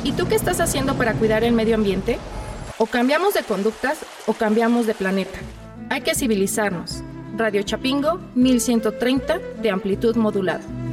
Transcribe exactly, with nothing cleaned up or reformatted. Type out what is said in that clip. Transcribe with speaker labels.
Speaker 1: ¿Y tú qué estás haciendo para cuidar el medio ambiente? O cambiamos de conductas o cambiamos de planeta. Hay que civilizarnos. Radio Chapingo, mil ciento treinta de amplitud modulada.